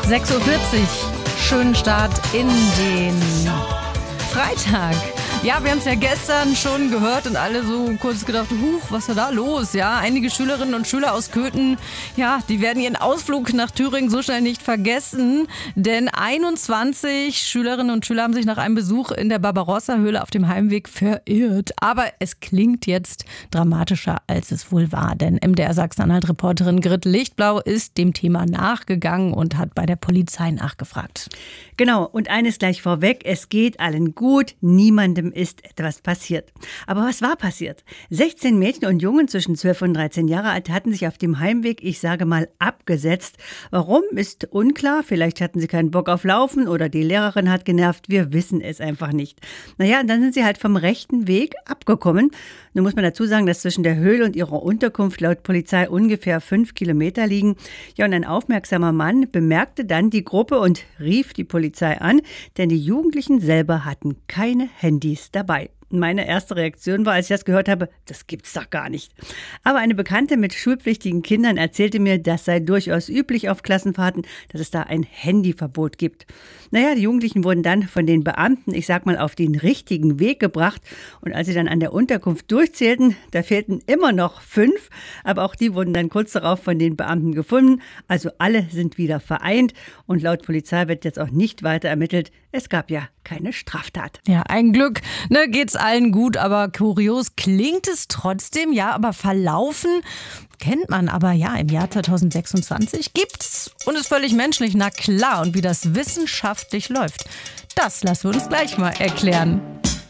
6:40 Uhr. Schönen Start in den Freitag. Ja, wir haben es ja gestern schon gehört und alle so kurz gedacht, was ist da los? Ja, einige Schülerinnen und Schüler aus Köthen, ja, die werden ihren Ausflug nach Thüringen so schnell nicht vergessen, denn 21 Schülerinnen und Schüler haben sich nach einem Besuch in der Barbarossa-Höhle auf dem Heimweg verirrt. Aber es klingt jetzt dramatischer, als es wohl war, denn MDR Sachsen-Anhalt-Reporterin Grit Lichtblau ist dem Thema nachgegangen und hat bei der Polizei nachgefragt. Genau, und eines gleich vorweg, es geht allen gut, niemandem ist etwas passiert. Aber was war passiert? 16 Mädchen und Jungen zwischen 12 und 13 Jahre alt hatten sich auf dem Heimweg, ich sage mal, abgesetzt. Warum, ist unklar. Vielleicht hatten sie keinen Bock auf Laufen oder die Lehrerin hat genervt. Wir wissen es einfach nicht. Naja, und dann sind sie halt vom rechten Weg abgekommen. Nun muss man dazu sagen, dass zwischen der Höhle und ihrer Unterkunft laut Polizei ungefähr 5 Kilometer liegen. Ja, und ein aufmerksamer Mann bemerkte dann die Gruppe und rief die Polizei an, denn die Jugendlichen selber hatten keine Handys dabei. Meine erste Reaktion war, als ich das gehört habe, das gibt's doch gar nicht. Aber eine Bekannte mit schulpflichtigen Kindern erzählte mir, das sei durchaus üblich auf Klassenfahrten, dass es da ein Handyverbot gibt. Naja, die Jugendlichen wurden dann von den Beamten, ich sag mal, auf den richtigen Weg gebracht. Und als sie dann an der Unterkunft durchzählten, da fehlten immer noch 5. Aber auch die wurden dann kurz darauf von den Beamten gefunden. Also alle sind wieder vereint. Und laut Polizei wird jetzt auch nicht weiter ermittelt. Es gab ja keine Straftat. Ja, ein Glück, ne, geht's allen gut, aber kurios klingt es trotzdem, ja, aber verlaufen kennt man aber ja im Jahr 2026 gibt's und ist völlig menschlich, na klar, und wie das wissenschaftlich läuft, das lassen wir uns gleich mal erklären.